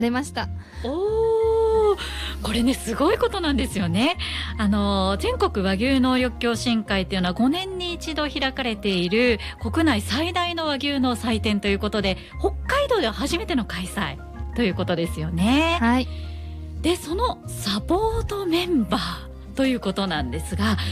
出ました。 おー、これねすごいことなんですよね。全国和牛能力共進会っていうのは5年に一度開かれている国内最大の和牛の祭典ということで、北海道では初めての開催ということですよね。 はい。 でそのサポートメンバーということなんですが、